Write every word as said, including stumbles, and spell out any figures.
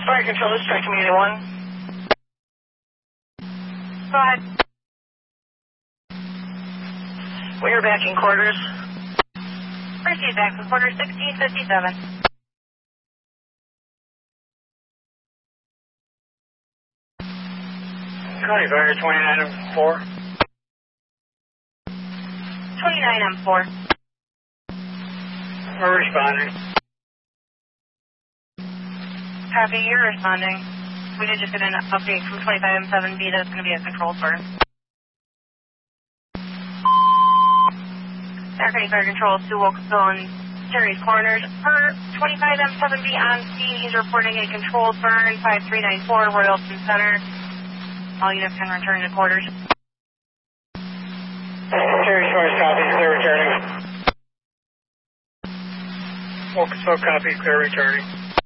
Fire control, this is Strike Community one. Go ahead. We are back in quarters. Proceed back to quarter sixteen fifty-seven. County Fire twenty-nine M four. twenty-nine M four. We're responding. Copy, you're responding. We did just get an update from twenty-five M seven B that it's going to be a controlled burn. County Fire Control, Sue Wilkesville and Terry's Corners. Per twenty-five M seven B on scene, he's reporting a controlled burn, five three nine four, Royalton Center. All units can return to quarters. Terry's Corners, copy, clear returning. Wilkesville, copy, clear returning.